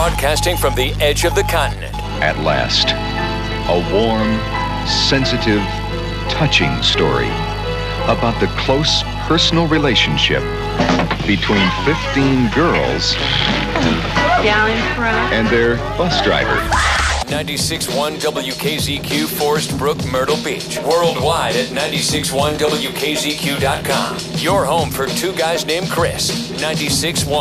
Broadcasting from the edge of the continent. At last, a warm, sensitive, touching story about the close personal relationship between 15 girls down in front and their bus driver. 96.1 WKZQ, Forest Brook, Myrtle Beach. Worldwide at 96.1WKZQ.com. Your home for two guys named Chris. 96.1